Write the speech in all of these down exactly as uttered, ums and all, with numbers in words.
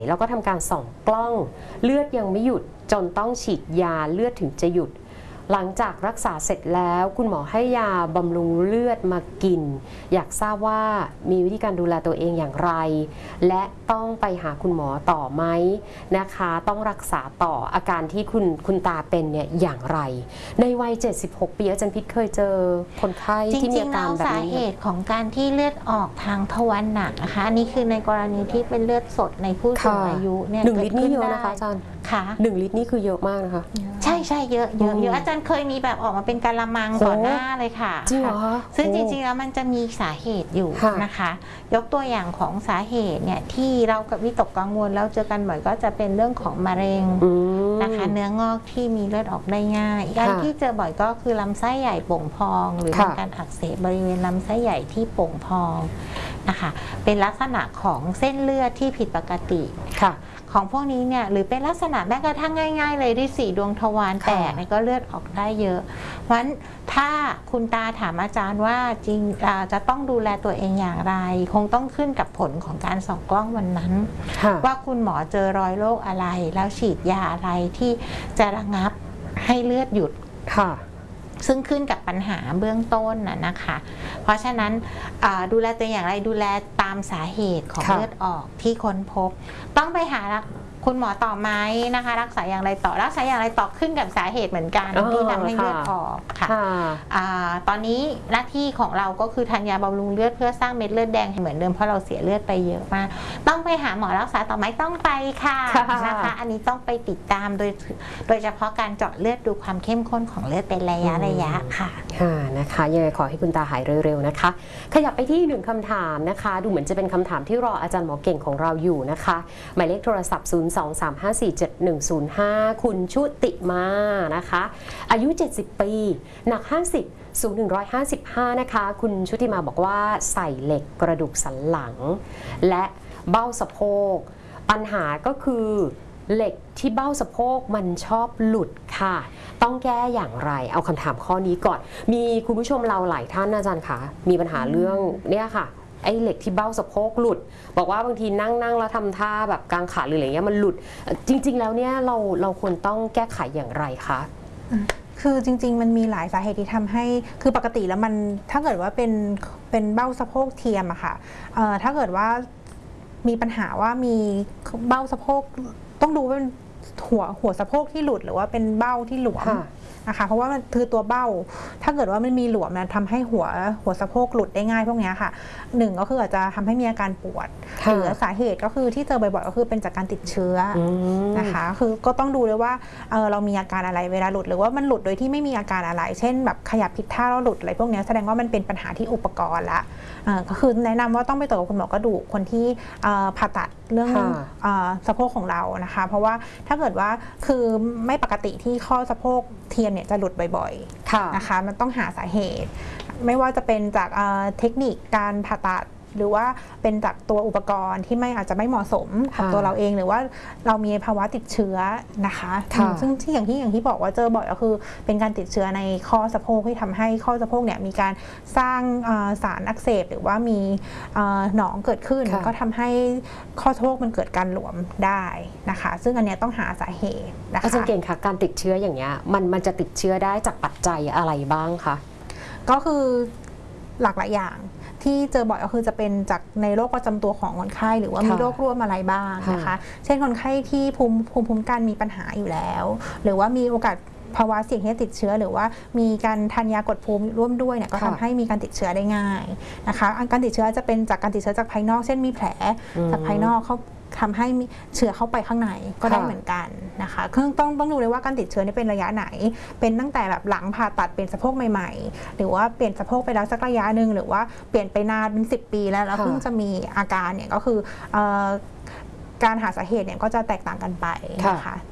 แล้วก็ทำการส่องกล้องเลือดยังไม่หยุดจนต้องฉีดยาเลือดถึงจะหยุดหลังจากรักษาเสร็จแล้วคุณหมอให้ยาบำรุงเลือดมากินอยากทราบว่ามีวิธีการดูแลตัวเองอย่างไรและต้องไปหาคุณหมอต่อไหมนะคะต้องรักษาต่ออาการที่คุณคุณตาเป็นเนี่ยอย่างไรในวัยเจ็ดสิบหกปีอาจารย์พิษเคยเจอคนไข้ที่มีอาการแบบนี้จริงๆแล้วสาเหตุของการที่เลือดออกทางทวารหนักนะคะอันนี้คือในกรณีที่เป็นเลือดสดในผู้สูงอายุเนี่ยหนึ่งลิตรนี่เยอะนะคะอาจารย์ค่ะหนึ่งลิตรนี่คือเยอะมากนะคะใช่ใช่เยอะเยอะเยอะอาจารย์เคยมีแบบออกมาเป็นกะละมังก่อนหน้าเลยค่ะจริงเหรอซึ่งจริงๆแล้วมันจะมีสาเหตุอยู่นะคะยกตัวอย่างของสาเหตุเนี่ยที่เรากับวิตกกังวลแล้วเจอกันบ่อยก็จะเป็นเรื่องของมะเร็งนะคะเนื้องอกที่มีเลือดออกได้ง่ายการที่เจอบ่อยก็คือลำไส้ใหญ่โป่งพองหรือการอักเสบบริเวณลำไส้ใหญ่ที่โป่งพองนะคะเป็นลักษณะของเส้นเลือดที่ผิดปกติค่ะของพวกนี้เนี่ยหรือเป็นลักษณะแม้กระทั่งง่ายๆเลยที่สี่ดวงทวารแตกก็เลือดออกได้เยอะเพราะฉะนั้นถ้าคุณตาถามอาจารย์ว่าจริงจะต้องดูแลตัวเองอย่างไรคงต้องขึ้นกับผลของการส่องกล้องวันนั้นว่าคุณหมอเจอรอยโรคอะไรแล้วฉีดยาอะไรที่จะระงับให้เลือดหยุดค่ะซึ่งขึ้นกับปัญหาเบื้องต้นน่ะนะคะเพราะฉะนั้นดูแลตัวอย่างไรดูแลตามสาเหตุของเลือดออกที่ค้นพบต้องไปหาคุณหมอต่อไหมนะคะรักษาอย่างไรต่อรักษาอย่างไรต่อขึ้นกับสาเหตุเหมือนกันที่ทำให้เลือดออกค่ะตอนนี้หน้าที่ของเราก็คือทานยาบำรุงเลือดเพื่อสร้างเม็ดเลือดแดงเหมือนเดิมเพราะเราเสียเลือดไปเยอะมากต้องไปหาหมอรักษาต่อไหมต้องไปค่ะนะคะอันนี้ต้องไปติดตามโดยโดยเฉพาะการเจาะเลือดดูความเข้มข้นของเลือดเป็นระยะระยะค่ะค่ะนะคะยังไงขอให้คุณตาหายเร็วๆนะคะขยับไปที่หนึ่งคำถามนะคะดูเหมือนจะเป็นคำถามที่รออาจารย์หมอเก่งของเราอยู่นะคะหมายเลขโทรศัพท์ศูนย์ สอง สาม ห้า สี่ เจ็ด หนึ่ง ศูนย์ ห้าคุณชุติมานะคะอายุเจ็ดสิบปีหนักห้าสิบสูงหนึ่งร้อยห้าสิบห้านะคะคุณชุติมาบอกว่าใส่เหล็กกระดูกสันหลังและเบ้าสะโพกปัญหาก็คือเหล็กที่เบ้าสะโพกมันชอบหลุดค่ะต้องแก้อย่างไรเอาคำถามข้อนี้ก่อนมีคุณผู้ชมเราหลายท่านอาจารย์คะมีปัญหาเรื่องเนี่ยค่ะไอ้เหล็กที่เบ้าสะโพกหลุดบอกว่าบางทีนั่งนั่งแล้วทำท่าแบบกางขาหรืออะไรเงี้ยมันหลุดจริงๆแล้วเนี่ยเราเราควรต้องแก้ไขอย่างไรคะคือจริงๆมันมีหลายสาเหตุที่ทำให้คือปกติแล้วมันถ้าเกิดว่าเป็นเป็นเบ้าสะโพกเทียมอะค่ะถ้าเกิดว่ามีปัญหาว่ามีเบ้าสะโพกต้องดูว่าเป็นหัวหัวสะโพกที่หลุดหรือว่าเป็นเบ้าที่หลวมนะคะเพราะว่ามันคือตัวเบ้าถ้าเกิดว่ามันมีหลวมนะทำให้หัวหัวสะโพกหลุดได้ง่ายพวกนี้ค่ะหนึ่งก็คืออาจจะทำให้มีอาการปวดหรือสาเหตุก็คือที่เจอบ่อยๆก็คือเป็นจากการติดเชื้อนะคะคือก็ต้องดูเลยว่าเออเรามีอาการอะไรเวลาหลุดหรือว่ามันหลุดโดยที่ไม่มีอาการอะไรเช่นแบบขยับผิดท่าแล้วหลุดอะไรพวกนี้แสดงว่ามันเป็นปัญหาที่อุปกรณ์ละก็คือแนะนำว่าต้องไปตรวจกับคุณหมอกระดูกคนที่ผ่าตัดเรื่องสะโพกของเรานะคะเพราะว่าถ้าเกิดว่าคือไม่ปกติที่ข้อสะโพกเทียมเนี่ยจะหลุดบ่อยๆนะคะมันต้องหาสาเหตุไม่ว่าจะเป็นจากเทคนิคการผ่าตัดหรือว่าเป็นจากตัวอุปกรณ์ที่ไม่อาจจะไม่เหมาะสมกับตัวเราเองหรือว่าเรามีภาวะติดเชื้อนะคะซึ่งที่อย่างที่อย่างที่บอกว่าเจอบ่อยก็คือเป็นการติดเชื้อในข้อสะโพกที่ทำให้ข้อสะโพกเนี่ยมีการสร้างสารอักเสบหรือว่ามีหนองเกิดขึ้นก็ทำให้ข้อสะโพกมันเกิดการหลวมได้นะคะซึ่งอันนี้ต้องหาสาเหตุนะคะอาจารย์เก่งค่ะการติดเชื้ออย่างเงี้ยมันมันจะติดเชื้อได้จากปัจจัยอะไรบ้างคะก็คือหลากหลายอย่างที่เจอบ่อยก็คือจะเป็นจากในโรคประจำตัวของคนไข้หรือว่ามีโรคร่วมอะไรบ้างนะคะเช่นคนไข้ที่ภูมิภูมิคุ้มกันมีปัญหาอยู่แล้วหรือว่ามีโอกาสภาวะเสี่ยงที่จะติดเชื้อหรือว่ามีการทานยากดภูมิร่วมด้วยเนี่ยก็ทำให้มีการติดเชื้อได้ง่ายนะคะการติดเชื้อจะเป็นจากการติดเชื้อจากภายนอกเช่นมีแผลจากภายนอกเขาทำให้เชื้อเข้าไปข้างในก็ได้เหมือนกันนะคะคือต้องต้องดูเลยว่าการติดเชื้อนี่เป็นระยะไหนเป็นตั้งแต่แบบหลังผ่าตัดเปลี่ยนสะโพกใหม่ๆหรือว่าเปลี่ยนสะโพกไปแล้วสักระยะหนึ่งหรือว่าเปลี่ยนไปนานเป็นสิบปีแล้วแล้วเพิ่งจะมีอาการเนี่ยก็คือการหาสาเหตุเนี่ยก็จะแตกต่างกันไปนะคะ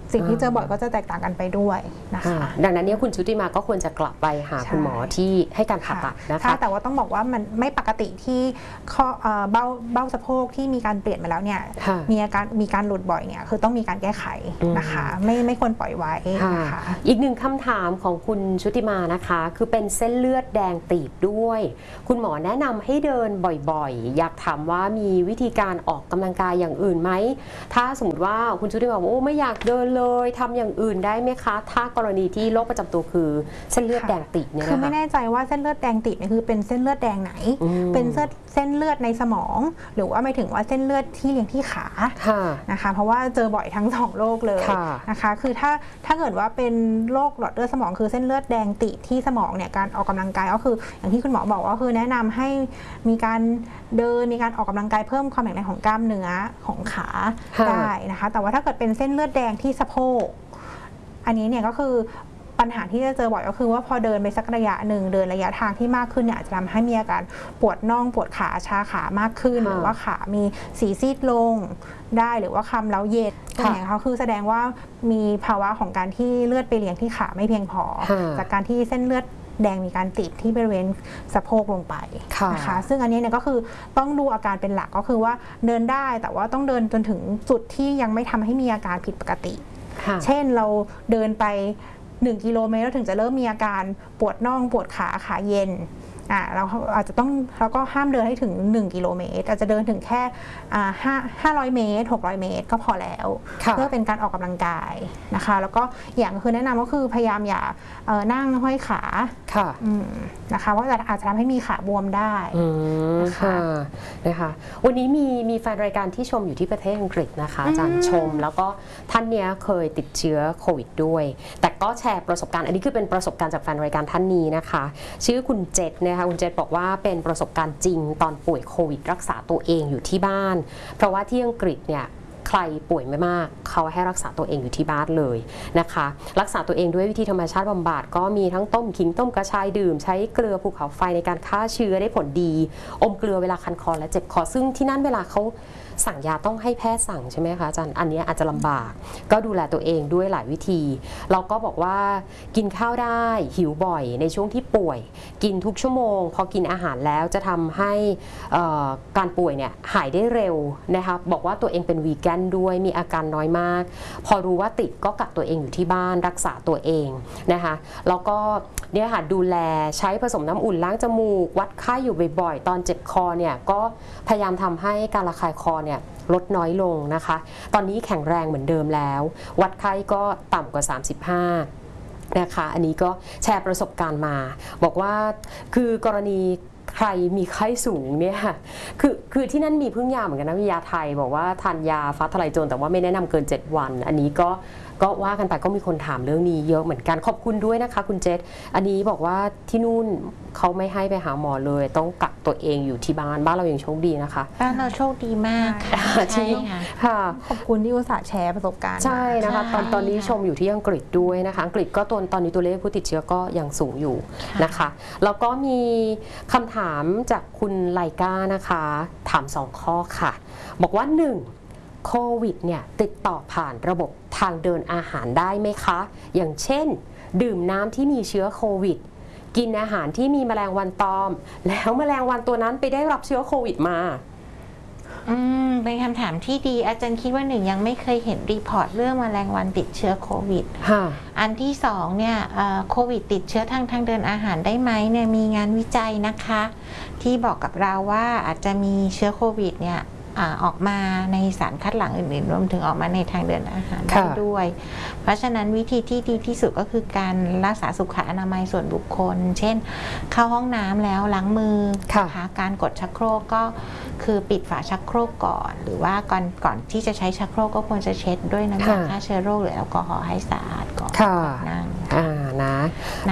สิ่งที่เจอบ่อยก็จะแตกต่างกันไปด้วยนะคะดังนั้นเนี่ยคุณชุติมาก็ควรจะกลับไปหาคุณหมอที่ให้การผ่าตัดนะคะแต่ว่าต้องบอกว่ามันไม่ปกติที่ข้อเบ้าเบ้าสะโพกที่มีการเปลี่ยนมาแล้วเนี่ยมีอาการมีการหลุดบ่อยเนี่ยคือต้องมีการแก้ไขนะคะไม่ไม่ควรปล่อยไว้นะคะอีกหนึ่งคำถามของคุณชุติมานะคะคือเป็นเส้นเลือดแดงตีบด้วยคุณหมอแนะนำให้เดินบ่อยๆอยากถามว่ามีวิธีการออกกำลังกายอย่างอื่นไหมถ้าสมมติว่าคุณชุติมาบอกโอ้ไม่อยากเดินเลยทำอย่างอื่นได้ไหมคะถ้ากรณีที่โรคประจำตัวคือเส้นเลือดแดงตีบเนี่ยนะคะคือไม่แน่ใจว่าเส้นเลือดแดงตีบเนี่ยคือเป็นเส้นเลือดแดงไหนเป็นเส้นเส้นเลือดในสมองหรือว่าไม่ถึงว่าเส้นเลือดที่เลี้ยงที่ขานะคะเพราะว่าเจอบ่อยทั้งสองโรคเลยนะคะคือถ้าถ้าเกิดว่าเป็นโรคหลอดเลือดสมองคือเส้นเลือดแดงตีบที่สมองเนี่ยการออกกำลังกายก็คืออย่างที่คุณหมอบอกว่าคือแนะนำให้มีการเดินมีการออกกำลังกายเพิ่มความแข็งแรงของกล้ามเนื้อของขาได้นะคะแต่ว่าถ้าเกิดเป็นเส้นเลือดแดงที่สะโพกอันนี้เนี่ยก็คือปัญหาที่จะเจอบ่อยก็คือว่าพอเดินไปสักระยะหนึ่งเดินระยะทางที่มากขึ้นเนี่ยอาจจะทำให้มีอาการปวดน่องปวดขาชาขามากขึ้นหรือว่าขามีสีซีดลงได้หรือว่าคำเล้าเย็นอย่างเขาคือแสดงว่ามีภาวะของการที่เลือดไปเลี้ยงที่ขาไม่เพียงพอจากการที่เส้นเลือดแดงมีการติดที่บริเวณสะโพกลงไปนะคะซึ่งอันนี้เนี่ยก็คือต้องดูอาการเป็นหลักก็คือว่าเดินได้แต่ว่าต้องเดินจนถึงจุดที่ยังไม่ทำให้มีอาการผิดปกติเช่นเราเดินไปหนึ่งกิโลเมตรแล้วถึงจะเริ่มมีอาการปวดน่องปวดขาขาเย็นอ่าเราอาจจะต้องเราก็ห้ามเดินให้ถึงหนึ่งกิโลเมตรอาจจะเดินถึงแค่อ่าห้าห้าร้อยเมตรหกร้อยเมตรก็พอแล้วเพื่อเป็นการออกกำลังกายนะคะแล้วก็อย่างคือแนะนำก็คือพยายามอย่าเอ่อนั่งห้อยขาค่ะนะคะเพราะอาจจะทำให้มีขาบวมได้นะคะนะคะวันนี้มีมีแฟนรายการที่ชมอยู่ที่ประเทศอังกฤษนะคะอาจารย์ชมแล้วก็ท่านเนี้ยเคยติดเชื้อโควิดด้วยแต่ก็แชร์ประสบการณ์อันนี้คือเป็นประสบการณ์จากแฟนรายการท่านนี้นะคะชื่อคุณเจษนะคะคุณเจษบอกว่าเป็นประสบการณ์จริงตอนป่วยโควิดรักษาตัวเองอยู่ที่บ้านเพราะว่าที่อังกฤษเนี่ยใครป่วยไม่มากเขาให้รักษาตัวเองอยู่ที่บ้านเลยนะคะรักษาตัวเองด้วยวิธีธรรมชาติบำบัดก็มีทั้งต้มขิงต้มกระชายดื่มใช้เกลือภูเขาไฟในการฆ่าเชื้อได้ผลดีอมเกลือเวลาคันคอและเจ็บคอซึ่งที่นั่นเวลาเขาสั่งยาต้องให้แพทย์สั่งใช่ไหมคะอาจารย์อันนี้อาจจะลำบากก็ดูแลตัวเองด้วยหลายวิธีเราก็บอกว่ากินข้าวได้หิวบ่อยในช่วงที่ป่วยกินทุกชั่วโมงพอกินอาหารแล้วจะทำให้การป่วยเนี่ยหายได้เร็วนะคะบอกว่าตัวเองเป็นวีแกนด้วยมีอาการน้อยมากพอรู้ว่าติดก็กักตัวเองอยู่ที่บ้านรักษาตัวเองนะคะแล้วก็เนี่ยค่ะดูแลใช้ผสมน้ำอุ่นล้างจมูกวัดไข้อยู่บ่อยๆตอนเจ็บคอเนี่ยก็พยายามทำให้การระคายคอเนี่ยลดน้อยลงนะคะตอนนี้แข็งแรงเหมือนเดิมแล้ววัดไข้ก็ต่ำกว่าสามสิบห้านะคะอันนี้ก็แชร์ประสบการณ์มาบอกว่าคือกรณีใครมีไข้สูงเนี่ยคือคือที่นั่นมีพึ่งยาเหมือนกันนะมียาไทยบอกว่าทานยาฟ้าทลายโจรแต่ว่าไม่แนะนำเกินเจ็ดวันอันนี้ก็ก็ว่ากันไปก็มีคนถามเรื่องนี้เยอะเหมือนกันขอบคุณด้วยนะคะคุณเจษอันนี้บอกว่าที่นู่นเขาไม่ให้ไปหาหมอเลยต้องกักตัวเองอยู่ที่บ้านบ้านเรายังโชคดีนะคะบ้านเราโชคดีมากใช่ค่ะขอบคุณที่อุตส่าห์แชร์ประสบการณ์ใช่นะคะตอนตอนนี้ชมอยู่ที่อังกฤษด้วยนะคะอังกฤษก็ตอนตอนนี้ตัวเลขผู้ติดเชื้อก็ยังสูงอยู่นะคะแล้วก็มีคำถามจากคุณไลก้านะคะถามสองข้อค่ะบอกว่าหนึ่งโควิดเนี่ยติดต่อผ่านระบบทางเดินอาหารได้ไหมคะอย่างเช่นดื่มน้ำที่มีเชื้อโควิดกินอาหารที่มีแมลงวันตอมแล้วแมลงวันตัวนั้นไปได้รับเชื้อโควิดมาอืมเป็นคำถามที่ดีอาจารย์คิดว่าหนึ่งยังไม่เคยเห็นรีพอร์ตเรื่องแมลงวันติดเชื้อโควิดอันที่สองเนี่ยโควิดติดเชื้อทางทางเดินอาหารได้ไหมเนี่ยมีงานวิจัยนะคะที่บอกกับเราว่าอาจจะมีเชื้อโควิดเนี่ยออกมาในสารคัดหลั่งอื่นๆรวมถึงออกมาในทางเดินอาหารได้ด้วยเพราะฉะนั้นวิธีที่ดีที่สุดก็คือการรักษาสุขอนามัยส่วนบุคคลเช่นเข้าห้องน้ำแล้วล้างมือนะคะการกดชักโครกก็คือปิดฝาชักโครกก่อนหรือว่าก่อนก่อนที่จะใช้ชักโครกก็ควรจะเช็ดด้วยน้ำยาฆ่าเชื้อโรคหรือแอลกอฮอล์ให้สะอาดก่อนนั่งอ่านะแล้ว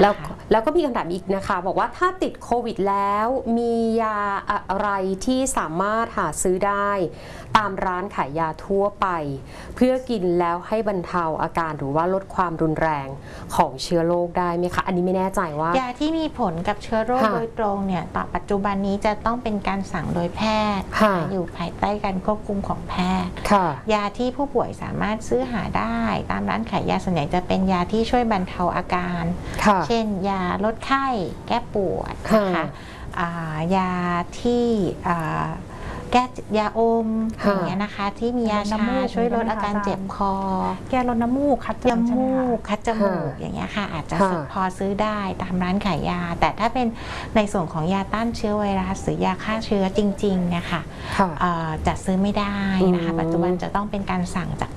แล้วก็มีคำถามอีกนะคะ บอกว่าถ้าติดโควิดแล้วมียาอะไรที่สามารถหาซื้อได้ตามร้านขายยาทั่วไป เพื่อกินแล้วให้บรรเทาอาการหรือว่าลดความรุนแรงของเชื้อโรคได้ไหมคะอันนี้ไม่แน่ใจว่ายาที่มีผลกับเชื้อโรคค่ะโดยตรงเนี่ยต่อปัจจุบันนี้จะต้องเป็นการสั่งโดยแพทย์ค่ะอยู่ภายใต้การควบคุมของแพทย์ค่ะยาที่ผู้ป่วยสามารถซื้อหาได้ตามร้านขายยาส่วนใหญ่จะเป็นยาที่ช่วยบรรเทาอาการค่ะเช่น ยาลดไข้แก้ปวดค่ะนะคะอ่ายาที่อ่าแก้ยาอมค่ะอย่างเงี้ยนะคะที่มียาน้ำชามูกช่วยลดอาการเจ็บคอแก้ลดน้ำมูกคัดจยามูกใช่ไหมมูคะกคัดจมูกค่ะอย่างเงี้ยค่ะอาจจะค่ะพอซื้อได้ตามร้านขายยา แต่ถ้าเป็นในส่วนของยาต้านเชื้อไวรัสหรือยาฆ่าเชื้อจริงๆเนี่ยค่ะค่ะเอ่อจะซื้อไม่ได้นะคะอืมปัจจุบันจะต้องเป็นการสั่งจาก